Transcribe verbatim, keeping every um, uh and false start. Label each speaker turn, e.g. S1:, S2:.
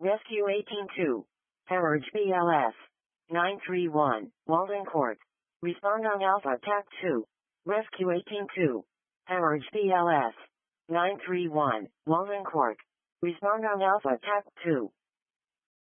S1: Rescue eighteen two. Harrods B L S. nine three one. Walden Court. Respond on Alpha Attack two. Rescue eighteen two. Harrods B L S. nine three one. Walden Court. Respond on Alpha Attack two.